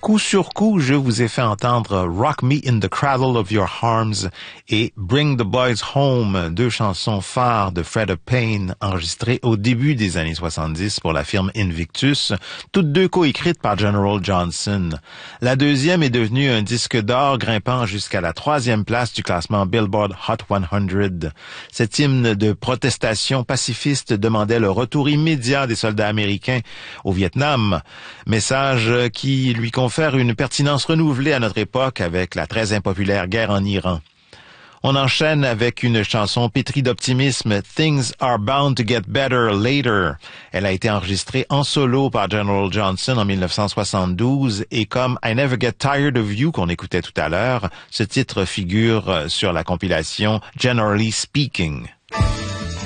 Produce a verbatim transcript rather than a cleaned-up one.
Coup sur coup, je vous ai fait entendre Rock Me in the Cradle of Your Arms et Bring the Boys Home, deux chansons phares de Fred Payne enregistrées au début des années soixante-dix pour la firme Invictus, toutes deux coécrites par General Johnson. La deuxième est devenue un disque d'or grimpant jusqu'à la troisième place du classement Billboard Hot cent. Cet hymne de protestation pacifiste demandait le retour immédiat des soldats américains au Vietnam, message qui lui confère une pertinence renouvelée à notre époque avec la très impopulaire guerre en Iran. On enchaîne avec une chanson pétrie d'optimisme, Things Are Bound to Get Better Later. Elle a été enregistrée en solo par General Johnson en dix-neuf cent soixante-douze et comme I Never Get Tired of You qu'on écoutait tout à l'heure, ce titre figure sur la compilation Generally Speaking.